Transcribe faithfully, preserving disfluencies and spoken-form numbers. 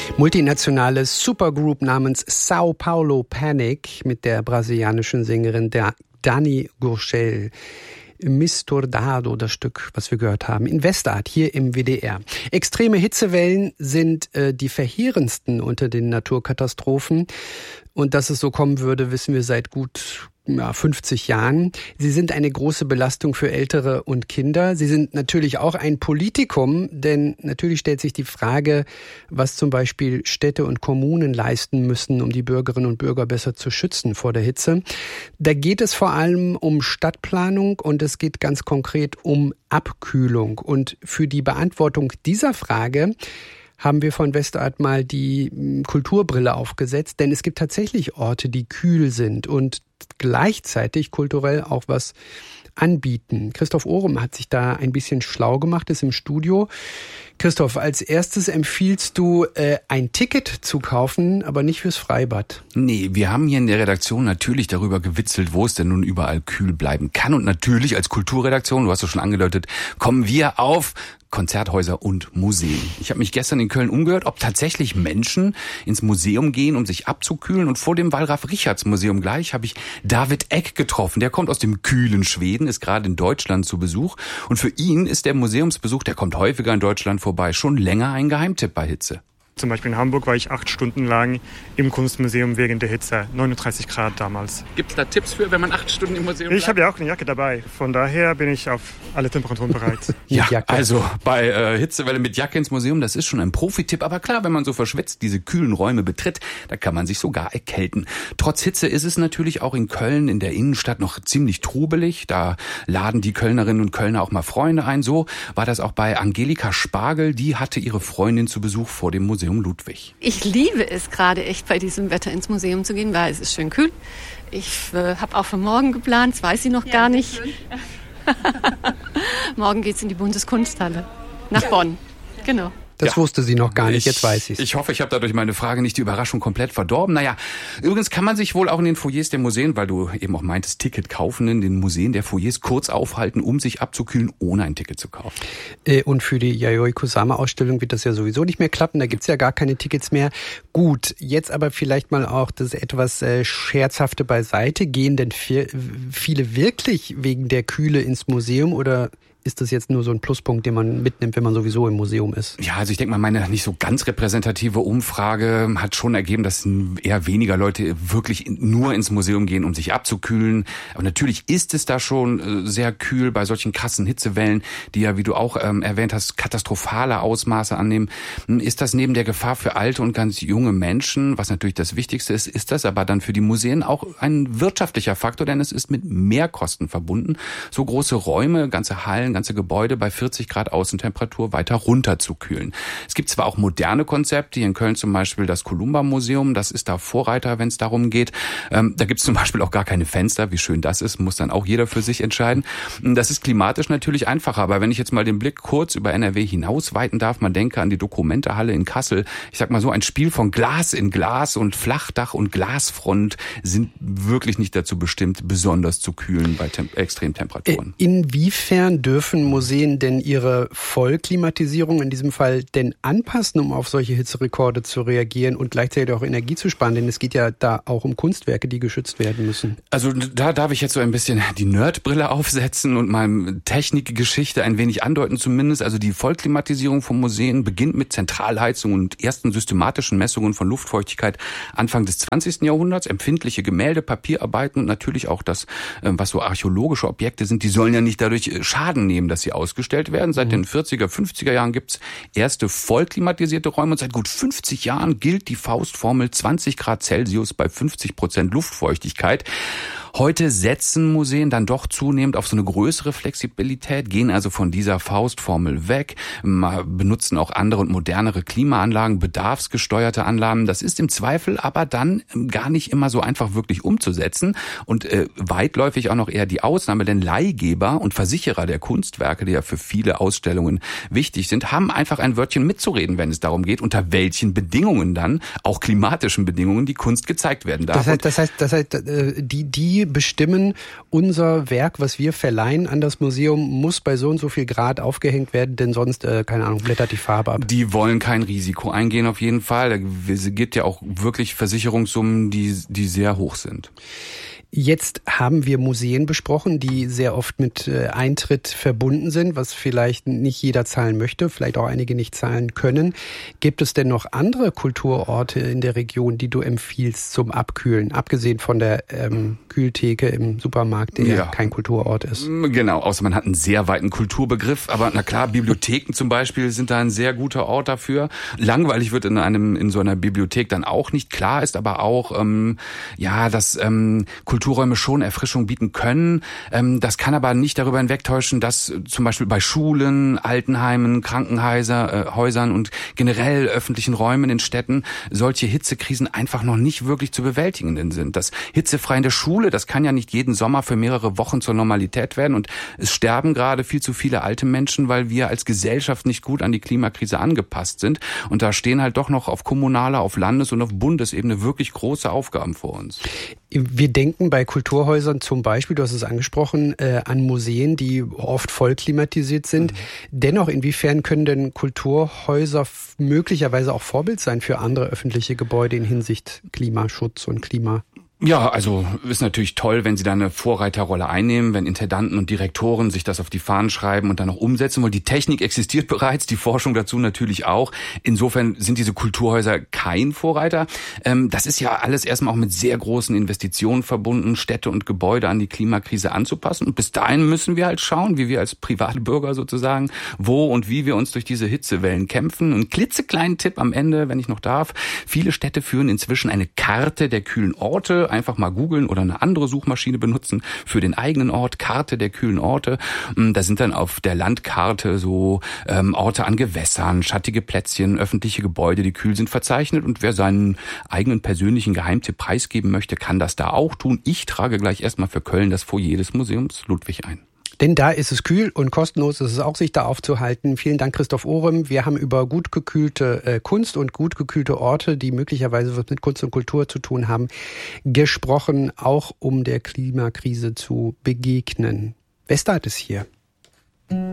Multinationale Supergroup namens Sao Paulo Panic mit der brasilianischen Sängerin der Dani Gurgel. Misturdado, das Stück, was wir gehört haben, in Westart, hier im W D R. Extreme Hitzewellen sind äh, die verheerendsten unter den Naturkatastrophen. Und dass es so kommen würde, wissen wir seit gut ja, fünfzig Jahren. Sie sind eine große Belastung für Ältere und Kinder. Sie sind natürlich auch ein Politikum, denn natürlich stellt sich die Frage, was zum Beispiel Städte und Kommunen leisten müssen, um die Bürgerinnen und Bürger besser zu schützen vor der Hitze. Da geht es vor allem um Stadtplanung und es geht ganz konkret um Abkühlung. Und für die Beantwortung dieser Frage haben wir von Westart mal die Kulturbrille aufgesetzt, denn es gibt tatsächlich Orte, die kühl sind und gleichzeitig kulturell auch was anbieten. Christoph Ohrem hat sich da ein bisschen schlau gemacht, ist im Studio. Christoph, als erstes empfiehlst du, äh, ein Ticket zu kaufen, aber nicht fürs Freibad. Nee, wir haben hier in der Redaktion natürlich darüber gewitzelt, wo es denn nun überall kühl bleiben kann. Und natürlich als Kulturredaktion, du hast es schon angedeutet, kommen wir auf Konzerthäuser und Museen. Ich habe mich gestern in Köln umgehört, ob tatsächlich Menschen ins Museum gehen, um sich abzukühlen. Und vor dem Wallraf-Richarts-Museum gleich habe ich David Eck getroffen. Der kommt aus dem kühlen Schweden, ist gerade in Deutschland zu Besuch. Und für ihn ist der Museumsbesuch, der kommt häufiger in Deutschland vorbei, schon länger ein Geheimtipp bei Hitze. Zum Beispiel in Hamburg war ich acht Stunden lang im Kunstmuseum wegen der Hitze, neununddreißig Grad damals. Gibt es da Tipps für, wenn man acht Stunden im Museum bleibt? Ich habe ja auch eine Jacke dabei, von daher bin ich auf alle Temperaturen bereit. Ja, also bei äh, Hitzewelle mit Jacke ins Museum, das ist schon ein Profitipp. Aber klar, wenn man so verschwitzt diese kühlen Räume betritt, da kann man sich sogar erkälten. Trotz Hitze ist es natürlich auch in Köln, in der Innenstadt, noch ziemlich trubelig. Da laden die Kölnerinnen und Kölner auch mal Freunde ein. So war das auch bei Angelika Spargel. Die hatte ihre Freundin zu Besuch vor dem Museum Ludwig. Ich liebe es gerade echt bei diesem Wetter ins Museum zu gehen, weil es ist schön kühl. Ich äh, habe auch für morgen geplant, das weiß ich noch ja, gar nicht. Morgen geht's in die Bundeskunsthalle nach Bonn. Genau. Das ja. wusste sie noch gar nicht, ich, jetzt weiß ich. Ich hoffe, ich habe dadurch meine Frage nicht die Überraschung komplett verdorben. Naja, übrigens kann man sich wohl auch in den Foyers der Museen, weil du eben auch meintest, Ticket kaufen, in den Museen der Foyers kurz aufhalten, um sich abzukühlen, ohne ein Ticket zu kaufen. Äh, und für die Yayoi Kusama-Ausstellung wird das ja sowieso nicht mehr klappen, da gibt's ja gar keine Tickets mehr. Gut, jetzt aber vielleicht mal auch das etwas äh, Scherzhafte beiseite. Gehen denn viel, viele wirklich wegen der Kühle ins Museum oder ist das jetzt nur so ein Pluspunkt, den man mitnimmt, wenn man sowieso im Museum ist? Ja, also ich denke mal, meine nicht so ganz repräsentative Umfrage hat schon ergeben, dass eher weniger Leute wirklich nur ins Museum gehen, um sich abzukühlen. Aber natürlich ist es da schon sehr kühl bei solchen krassen Hitzewellen, die ja, wie du auch ähm, erwähnt hast, katastrophale Ausmaße annehmen. Ist das neben der Gefahr für alte und ganz junge Menschen, was natürlich das Wichtigste ist, ist das aber dann für die Museen auch ein wirtschaftlicher Faktor, denn es ist mit Mehrkosten verbunden, so große Räume, ganze Hallen, ganze Gebäude bei vierzig Grad Außentemperatur weiter runterzukühlen. Es gibt zwar auch moderne Konzepte, hier in Köln zum Beispiel das Columba-Museum, das ist da Vorreiter, wenn es darum geht. Ähm, da gibt es zum Beispiel auch gar keine Fenster, wie schön das ist, muss dann auch jeder für sich entscheiden. Das ist klimatisch natürlich einfacher, aber wenn ich jetzt mal den Blick kurz über N R W hinaus weiten darf, man denke an die Dokumentehalle in Kassel. Ich sag mal so, ein Spiel von Glas in Glas und Flachdach und Glasfront sind wirklich nicht dazu bestimmt, besonders zu kühlen bei Tem- Extremtemperaturen. Inwiefern dürfen Dürfen Museen denn ihre Vollklimatisierung in diesem Fall denn anpassen, um auf solche Hitzerekorde zu reagieren und gleichzeitig auch Energie zu sparen? Denn es geht ja da auch um Kunstwerke, die geschützt werden müssen. Also da darf ich jetzt so ein bisschen die Nerdbrille aufsetzen und mal Technikgeschichte ein wenig andeuten zumindest. Also die Vollklimatisierung von Museen beginnt mit Zentralheizung und ersten systematischen Messungen von Luftfeuchtigkeit Anfang des zwanzigsten Jahrhunderts. Empfindliche Gemälde, Papierarbeiten und natürlich auch das, was so archäologische Objekte sind, die sollen ja nicht dadurch Schaden nehmen, dass sie ausgestellt werden. Seit den vierziger, fünfziger Jahren gibt's erste vollklimatisierte Räume und seit gut fünfzig Jahren gilt die Faustformel zwanzig Grad Celsius bei fünfzig Prozent Luftfeuchtigkeit. Heute setzen Museen dann doch zunehmend auf so eine größere Flexibilität, gehen also von dieser Faustformel weg, benutzen auch andere und modernere Klimaanlagen, bedarfsgesteuerte Anlagen. Das ist im Zweifel aber dann gar nicht immer so einfach wirklich umzusetzen und äh, weitläufig auch noch eher die Ausnahme, denn Leihgeber und Versicherer der Kunstwerke, die ja für viele Ausstellungen wichtig sind, haben einfach ein Wörtchen mitzureden, wenn es darum geht, unter welchen Bedingungen dann, auch klimatischen Bedingungen, die Kunst gezeigt werden darf. Das heißt, das heißt, das heißt die, die Sie bestimmen, unser Werk, was wir verleihen an das Museum, muss bei so und so viel Grad aufgehängt werden, denn sonst, äh, keine Ahnung, blättert die Farbe ab. Die wollen kein Risiko eingehen auf jeden Fall. Es gibt ja auch wirklich Versicherungssummen, die, die sehr hoch sind. Jetzt haben wir Museen besprochen, die sehr oft mit äh, Eintritt verbunden sind, was vielleicht nicht jeder zahlen möchte, vielleicht auch einige nicht zahlen können. Gibt es denn noch andere Kulturorte in der Region, die du empfiehlst zum Abkühlen, abgesehen von der ähm, Kühltheke im Supermarkt, der ja kein Kulturort ist? Genau, außer man hat einen sehr weiten Kulturbegriff. Aber na klar, Bibliotheken zum Beispiel sind da ein sehr guter Ort dafür. Langweilig wird in einem in so einer Bibliothek dann auch nicht. Klar ist aber auch, ähm, ja, dass ähm, Kulturräume schon Erfrischung bieten können. Ähm, das kann aber nicht darüber hinwegtäuschen, dass äh, zum Beispiel bei Schulen, Altenheimen, Krankenhäuser, äh, Häusern und generell öffentlichen Räumen in Städten solche Hitzekrisen einfach noch nicht wirklich zu bewältigen sind. Das hitzefrei in der Schule, das kann ja nicht jeden Sommer für mehrere Wochen zur Normalität werden. Und es sterben gerade viel zu viele alte Menschen, weil wir als Gesellschaft nicht gut an die Klimakrise angepasst sind. Und da stehen halt doch noch auf kommunaler, auf Landes- und auf Bundesebene wirklich große Aufgaben vor uns. Wir denken bei Kulturhäusern zum Beispiel, du hast es angesprochen, äh, an Museen, die oft voll klimatisiert sind. Mhm. Dennoch, inwiefern können denn Kulturhäuser f- möglicherweise auch Vorbild sein für andere öffentliche Gebäude in Hinsicht Klimaschutz und Klima? Ja, also ist natürlich toll, wenn sie da eine Vorreiterrolle einnehmen, wenn Intendanten und Direktoren sich das auf die Fahnen schreiben und dann auch umsetzen wollen. Die Technik existiert bereits, die Forschung dazu natürlich auch. Insofern sind diese Kulturhäuser kein Vorreiter. Das ist ja alles erstmal auch mit sehr großen Investitionen verbunden, Städte und Gebäude an die Klimakrise anzupassen. Und bis dahin müssen wir halt schauen, wie wir als private Bürger sozusagen, wo und wie wir uns durch diese Hitzewellen kämpfen. Ein klitzekleinen Tipp am Ende, wenn ich noch darf. Viele Städte führen inzwischen eine Karte der kühlen Orte. Einfach mal googeln oder eine andere Suchmaschine benutzen für den eigenen Ort, Karte der kühlen Orte. Da sind dann auf der Landkarte so ähm, Orte an Gewässern, schattige Plätzchen, öffentliche Gebäude, die kühl sind, verzeichnet. Und wer seinen eigenen persönlichen Geheimtipp preisgeben möchte, kann das da auch tun. Ich trage gleich erstmal für Köln das Foyer des Museums Ludwig ein. Denn da ist es kühl und kostenlos ist es auch, sich da aufzuhalten. Vielen Dank, Christoph Ohrem. Wir haben über gut gekühlte äh, Kunst und gut gekühlte Orte, die möglicherweise was mit Kunst und Kultur zu tun haben, gesprochen, auch um der Klimakrise zu begegnen. Westart ist hier.